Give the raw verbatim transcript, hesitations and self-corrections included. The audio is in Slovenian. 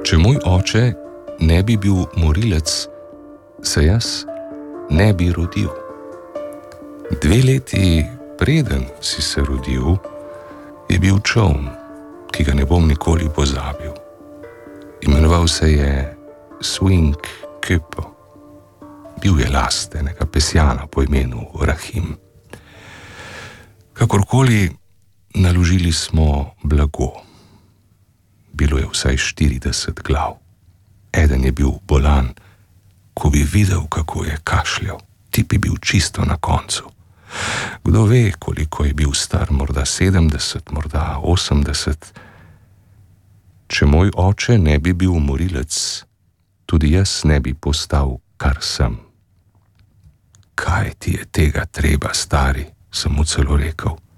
Če moj oče ne bi bil morilec, se jaz ne bi rodil. Dve leti preden si se rodil, je bil čoln, ki ga ne bom nikoli pozabil. Imenoval se je Swing Kupo. Bil je lastenega pesjana po imenu Rahim. Kakorkoli, naložili smo blago. Bilo je vsaj štirideset glav. Eden je bil bolan, ko bi videl, kako je kašljal. Tip je bil čisto na koncu. Kdo ve, koliko je bil star, morda sedemdeset, morda osemdeset. Če moj oče ne bi bil morilec, tudi jaz ne bi postal, kar sem. Kaj ti je tega treba, stari, sem mu celo rekel.